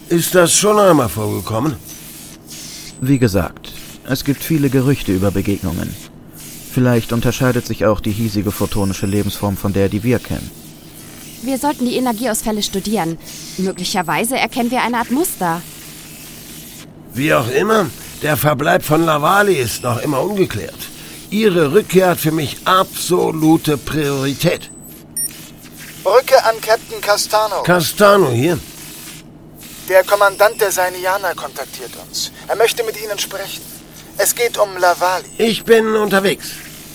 Ist das schon einmal vorgekommen? Wie gesagt, es gibt viele Gerüchte über Begegnungen. Vielleicht unterscheidet sich auch die hiesige photonische Lebensform von der, die wir kennen. Wir sollten die Energieausfälle studieren. Möglicherweise erkennen wir eine Art Muster. Wie auch immer, der Verbleib von Lavali ist noch immer ungeklärt. Ihre Rückkehr hat für mich absolute Priorität. Brücke an Captain Castano. Castano hier. Der Kommandant der Seinianer kontaktiert uns. Er möchte mit Ihnen sprechen. Es geht um Lavali. Ich bin unterwegs.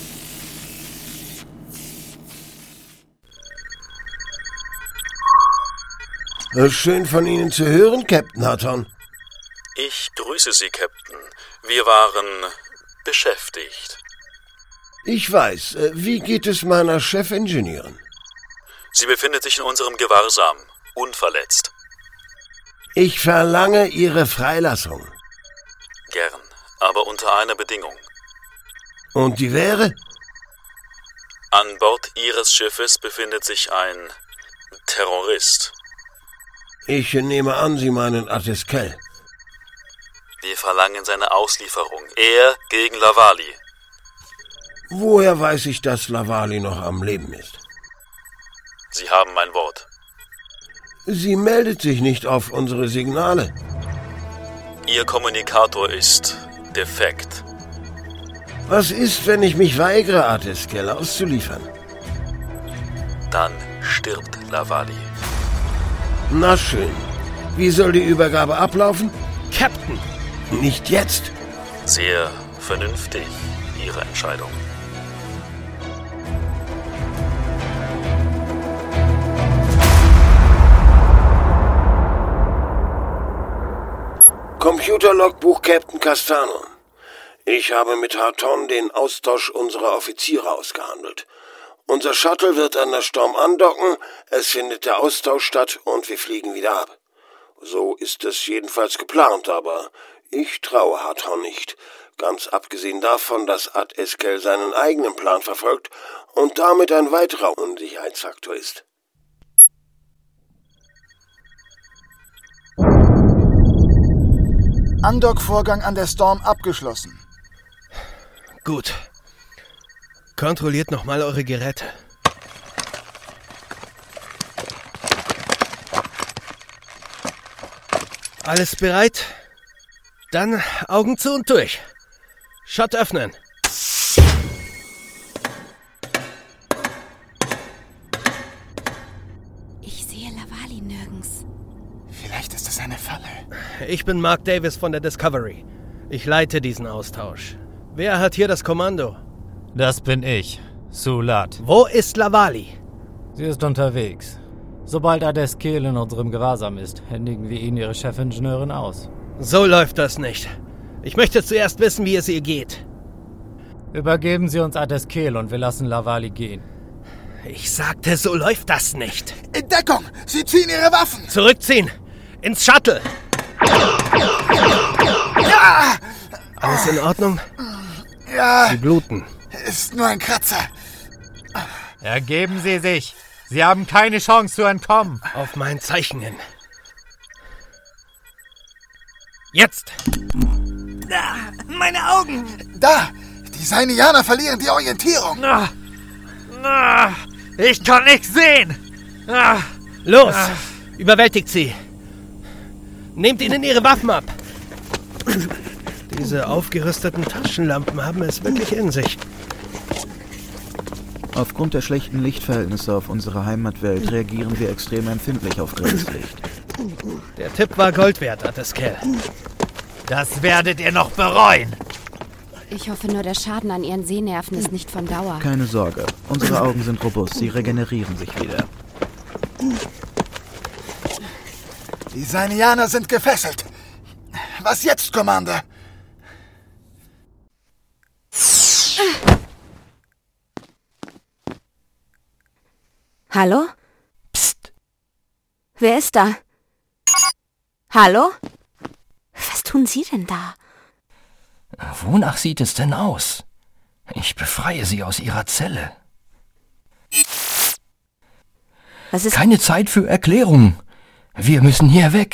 Schön von Ihnen zu hören, Captain Hutton. Ich grüße Sie, Captain. Wir waren beschäftigt. Ich weiß. Wie geht es meiner Chefingenieurin? Sie befindet sich in unserem Gewahrsam, unverletzt. Ich verlange Ihre Freilassung. Gern, aber unter einer Bedingung. Und die wäre? An Bord Ihres Schiffes befindet sich ein Terrorist. Ich nehme an, Sie meinen Ateskel. Wir verlangen seine Auslieferung. Er gegen Lavali. Woher weiß ich, dass Lavali noch am Leben ist? Sie haben mein Wort. Sie meldet sich nicht auf unsere Signale. Ihr Kommunikator ist defekt. Was ist, wenn ich mich weigere, Ateskel auszuliefern? Dann stirbt Lavali. Na schön. Wie soll die Übergabe ablaufen? Captain! Nicht jetzt. Sehr vernünftig, Ihre Entscheidung. Computerlogbuch Captain Castano. Ich habe mit Hutton den Austausch unserer Offiziere ausgehandelt. Unser Shuttle wird an der Storm andocken, es findet der Austausch statt und wir fliegen wieder ab. So ist es jedenfalls geplant, aber ich traue Hutton nicht. Ganz abgesehen davon, dass Ateskel seinen eigenen Plan verfolgt und damit ein weiterer Unsicherheitsfaktor ist. Andock-Vorgang an der Storm abgeschlossen. Gut. Kontrolliert nochmal eure Geräte. Alles bereit? Dann Augen zu und durch. Schott öffnen. Ich sehe Lavali nirgends. Vielleicht ist es eine Falle. Ich bin Mark Davis von der Discovery. Ich leite diesen Austausch. Wer hat hier das Kommando? Das bin ich, Sulat. Wo ist Lavali? Sie ist unterwegs. Sobald Ateskel in unserem Gewahrsam ist, händigen wir Ihnen Ihre Chefingenieurin aus. So läuft das nicht. Ich möchte zuerst wissen, wie es ihr geht. Übergeben Sie uns Ateskel und wir lassen Lavali gehen. Ich sagte, so läuft das nicht. In Deckung! Sie ziehen Ihre Waffen! Zurückziehen! Ins Shuttle! Ja! Alles in Ordnung? Ja, Sie bluten. ist nur ein Kratzer. Ergeben Sie sich! Sie haben keine Chance zu entkommen! Auf mein Zeichen hin. Jetzt! Meine Augen! Da! Die Seinianer verlieren die Orientierung! Ich kann nichts sehen! Los! Überwältigt sie! Nehmt ihnen ihre Waffen ab! Diese aufgerüsteten Taschenlampen haben es wirklich in sich. Aufgrund der schlechten Lichtverhältnisse auf unserer Heimatwelt reagieren wir extrem empfindlich auf grelles Licht. Der Tipp war Gold wert, Ateskel. Das werdet ihr noch bereuen! Ich hoffe nur, der Schaden an Ihren Sehnerven ist nicht von Dauer. Keine Sorge, unsere Augen sind robust, sie regenerieren sich wieder. Die Seinianer sind gefesselt. Was jetzt, Commander? Hallo? Psst! Wer ist da? Hallo? Was tun Sie denn da? Wonach sieht es denn aus? Ich befreie Sie aus Ihrer Zelle. Was ist... Keine Zeit für Erklärungen. Wir müssen hier weg.